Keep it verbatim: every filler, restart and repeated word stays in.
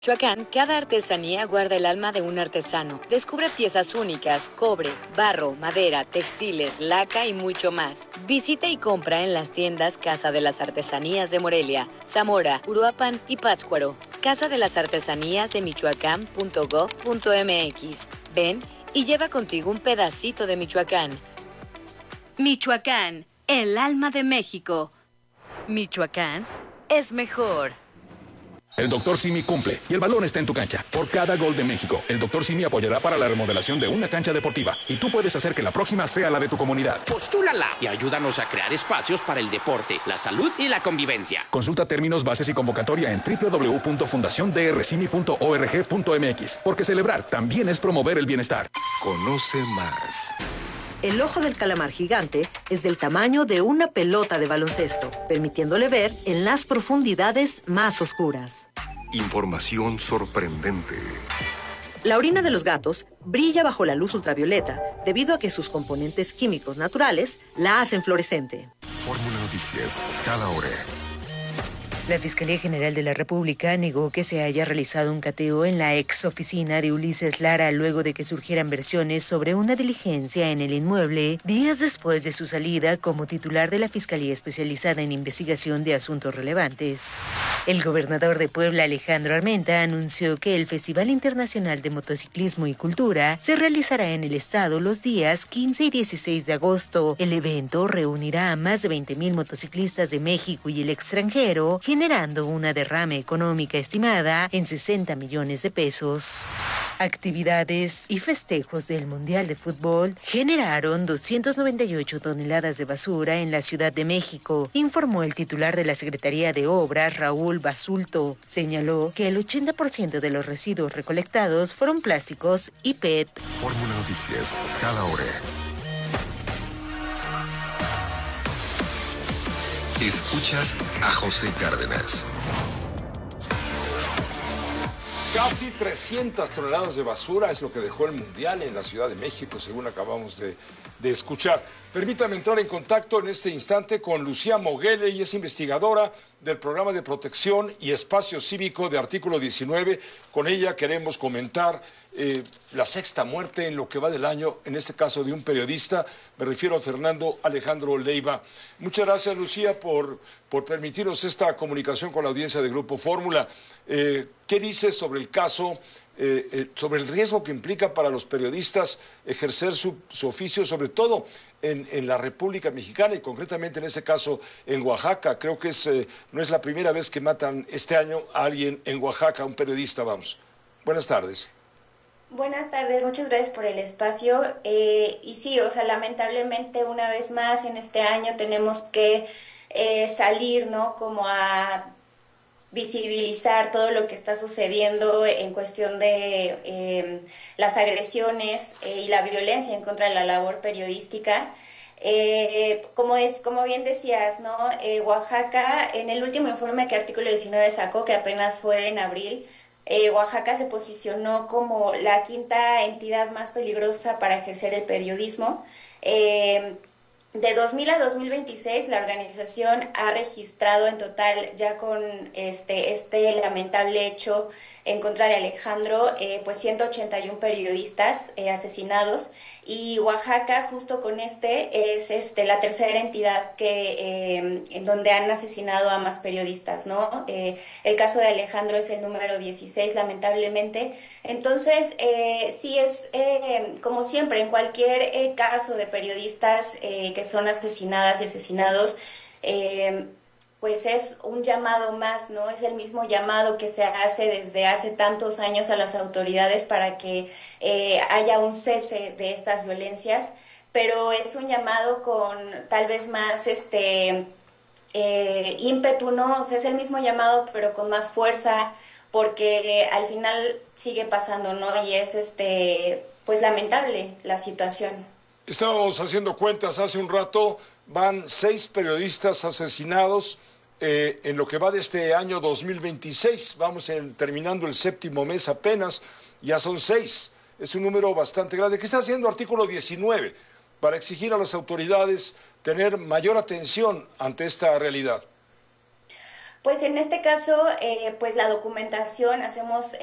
Michoacán, cada artesanía guarda el alma de un artesano. Descubre piezas únicas, cobre, barro, madera, textiles, laca y mucho más. Visita y compra en las tiendas Casa de las Artesanías de Morelia, Zamora, Uruapan y Pátzcuaro. Casa de las Artesanías de Michoacán punto gov punto mx. Ven y lleva contigo un pedacito de Michoacán. Michoacán, el alma de México. Michoacán es mejor. El doctor Simi cumple y el balón está en tu cancha. Por cada gol de México, el doctor Simi apoyará para la remodelación de una cancha deportiva. Y tú puedes hacer que la próxima sea la de tu comunidad. Postúlala y ayúdanos a crear espacios para el deporte, la salud y la convivencia. Consulta términos, bases y convocatoria en doble u doble u doble u punto fundación d r simi punto org punto m x. Porque celebrar también es promover el bienestar. Conoce más. El ojo del calamar gigante es del tamaño de una pelota de baloncesto, permitiéndole ver en las profundidades más oscuras. Información sorprendente. La orina de los gatos brilla bajo la luz ultravioleta debido a que sus componentes químicos naturales la hacen fluorescente. Fórmula Noticias, cada hora. La Fiscalía General de la República negó que se haya realizado un cateo en la ex oficina de Ulises Lara luego de que surgieran versiones sobre una diligencia en el inmueble días después de su salida como titular de la Fiscalía Especializada en Investigación de Asuntos Relevantes. El gobernador de Puebla, Alejandro Armenta, anunció que el Festival Internacional de Motociclismo y Cultura se realizará en el estado los días quince y dieciséis de agosto. El evento reunirá a más de veinte mil motociclistas de México y el extranjero, generando una derrama económica estimada en sesenta millones de pesos. Actividades y festejos del Mundial de Fútbol generaron doscientas noventa y ocho toneladas de basura en la Ciudad de México, informó el titular de la Secretaría de Obras, Raúl Basulto. Señaló que el ochenta por ciento de los residuos recolectados fueron plásticos y P E T. Fórmula Noticias, cada hora. Escuchas a José Cárdenas. Casi trescientas toneladas de basura es lo que dejó el Mundial en la Ciudad de México, según acabamos de, de escuchar. Permítame entrar en contacto en este instante con Lucía Moguele, y es investigadora del Programa de Protección y Espacio Cívico de Artículo diecinueve. Con ella queremos comentar eh, la sexta muerte en lo que va del año, en este caso de un periodista. Me refiero a Fernando Alejandro Leiva. Muchas gracias, Lucía, por, por permitirnos esta comunicación con la audiencia de Grupo Fórmula. Eh, ¿Qué dices sobre el caso, eh, eh, sobre el riesgo que implica para los periodistas ejercer su, su oficio, sobre todo en, en la República Mexicana y concretamente en este caso en Oaxaca? Creo que es, eh, no es la primera vez que matan este año a alguien en Oaxaca, un periodista, vamos. Buenas tardes. Buenas tardes, muchas gracias por el espacio. Eh, y sí, o sea, lamentablemente una vez más en este año tenemos que eh, salir, ¿no? Como a visibilizar todo lo que está sucediendo en cuestión de eh, las agresiones eh, y la violencia en contra de la labor periodística. Eh, como, es, como bien decías, ¿no? Eh, Oaxaca, en el último informe que Artículo diecinueve sacó, que apenas fue en abril, eh, Oaxaca se posicionó como la quinta entidad más peligrosa para ejercer el periodismo. Eh, De dos mil a dos mil veintiséis, la organización ha registrado en total, ya con este, este lamentable hecho en contra de Alejandro, eh, pues ciento ochenta y uno periodistas eh, asesinados, y Oaxaca, justo con este, es este, la tercera entidad que, eh, en donde han asesinado a más periodistas, ¿no? Eh, el caso de Alejandro es el número dieciséis, lamentablemente. Entonces, eh, sí es, eh, como siempre, en cualquier eh, caso de periodistas eh, que son asesinadas y asesinados, eh, pues es un llamado más, ¿no? Es el mismo llamado que se hace desde hace tantos años a las autoridades para que eh, haya un cese de estas violencias, pero es un llamado con tal vez más este eh, ímpetu, ¿no? O sea, es el mismo llamado, pero con más fuerza, porque al final sigue pasando, ¿no? Y es este pues lamentable la situación. Estábamos haciendo cuentas hace un rato, van seis periodistas asesinados eh, en lo que va de este año dos mil veintiséis. Vamos en, terminando el séptimo mes apenas, ya son seis. Es un número bastante grande. ¿Qué está haciendo Artículo diecinueve para exigir a las autoridades tener mayor atención ante esta realidad? Pues en este caso, eh, pues la documentación, hacemos